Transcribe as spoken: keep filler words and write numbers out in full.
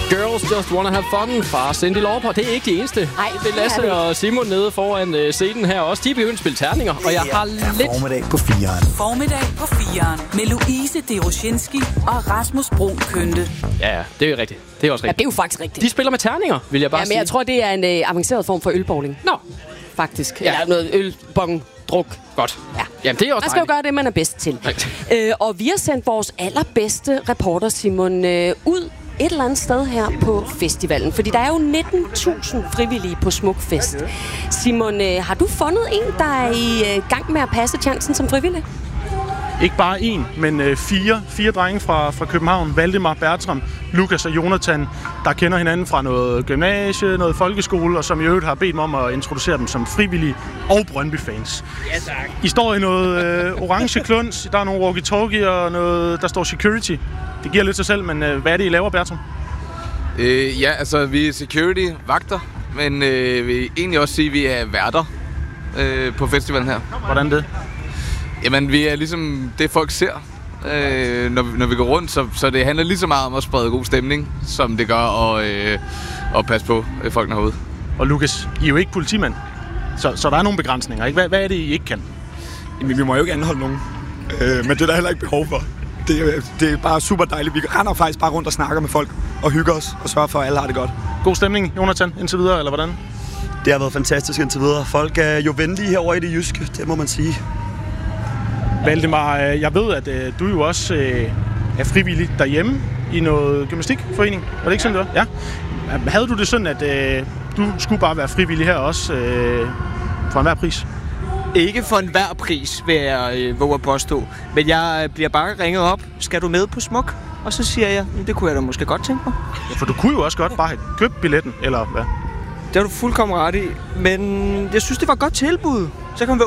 Girls Just Wanna Have Fun fra Cyndi Lauper. Det er ikke de eneste. Nej, det er Lasse og Simon nede foran uh, scenen her også. De er begyndt at spille terninger, og jeg har lidt... Formiddag på fireren. Formiddag på fireren med Louise Deroshinski og Rasmus Brun Kønte. Ja, ja, det er jo rigtigt. Det er også Ja, rigtigt. det er jo faktisk rigtigt. De spiller med terninger, vil jeg bare Ja, men sige. jeg tror, det er en øh, avanceret form for ølbowling. Nå, Faktisk. Ja. Eller noget ølbong, druk. godt. Ja. Jamen, det er også Man skal jo dejligt. gøre det, man er bedst til. Rigtigt. Øh, og vi har sendt vores allerbedste reporter, Simon, øh, ud et eller andet sted her på festivalen. Fordi der er jo nitten tusind frivillige på Smukfest. Simon, øh, har du fundet en, der er i øh, gang med at passe chancen som frivillig? Ikke bare en, men øh, fire. Fire drenge fra, fra København. Valdemar, Bertram, Lukas og Jonathan, der kender hinanden fra noget gymnasie, noget folkeskole, og som i øvrigt har bedt mig om at introducere dem som frivillige og Brøndby-fans. Ja, tak. I står i noget øh, orange kluns, der er nogle walkie-talkie og noget, der står security. Det giver lidt sig selv, men øh, hvad er det, I laver, Bertram? Øh, ja, altså vi er security-vagter, men øh, vi egentlig også sige, at vi er værter øh, på festivalen her. Hvordan det? Jamen, vi er ligesom det, folk ser, øh, når, når vi går rundt, så, så det handler lige så meget om at sprede god stemning, som det gør at, øh, at passe på øh, folkene herude. Og Lukas, I er jo ikke politimand, så, så der er nogle begrænsninger, ikke? Hvad, hvad er det, I ikke kan? Jamen, vi må jo ikke anholde nogen, øh, men det er der heller ikke behov for. Det er, det er bare super dejligt. Vi render faktisk bare rundt og snakker med folk og hygger os og sørger for, at alle har det godt. God stemning, Jonathan, indtil videre, eller hvordan? Det har været fantastisk indtil videre. Folk er jo venlige herovre i det jyske, det må man sige. Valdemar, jeg ved, at øh, du jo også øh, er frivillig derhjemme i noget gymnastikforening. Var det ikke sådan, det var? Ja. Havde du det sådan, at øh, du skulle bare være frivillig her også øh, for enhver pris? Ikke for enhver pris, vil jeg øh, våge at påstå. Men jeg bliver bare ringet op. Skal du med på Smuk? Og så siger jeg, det kunne jeg da måske godt tænke mig. Ja, for du kunne jo også godt bare have købt billetten, eller hvad? Det har du fuldkommen ret i. Men jeg synes, det var et godt tilbud. Så kan man